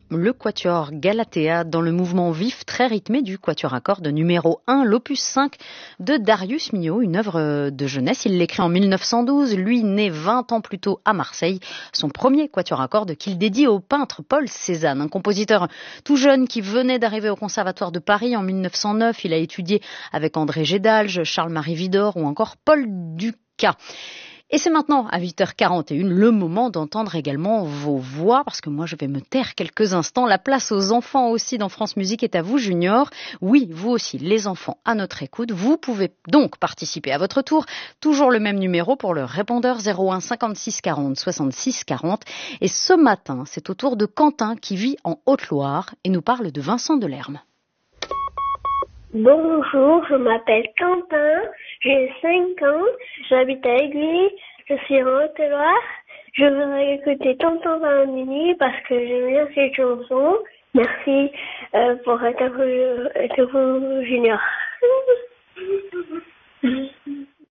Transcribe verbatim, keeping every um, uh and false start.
le quatuor Galatea dans le mouvement vif très rythmé du quatuor à cordes numéro un, l'opus cinq de Darius Milhaud, une œuvre de jeunesse. Il l'écrit en mille neuf cent douze, lui né vingt ans plus tôt à Marseille, son premier quatuor à cordes qu'il dédie au peintre Paul Cézanne, un compositeur tout jeune qui venait d'arriver au Conservatoire de Paris en mille neuf cent neuf. Il a étudié avec André Gédalge, Charles-Marie Widor ou encore Paul Dukas. Et c'est maintenant, à huit heures quarante et une, le moment d'entendre également vos voix, parce que moi je vais me taire quelques instants. La place aux enfants aussi dans France Musique est à vous, Junior. Oui, vous aussi, les enfants à notre écoute. Vous pouvez donc participer à votre tour. Toujours le même numéro pour le répondeur zéro un cinquante-six quarante soixante-six quarante. Et ce matin, c'est au tour de Quentin qui vit en Haute-Loire et nous parle de Vincent Delerme. Bonjour, je m'appelle Quentin, j'ai cinq ans, j'habite à Aiguille, je suis en Haute-Loire. Je voudrais écouter Tonton Valentini parce que j'aime bien cette chanson. Merci euh, pour être vous, Junior.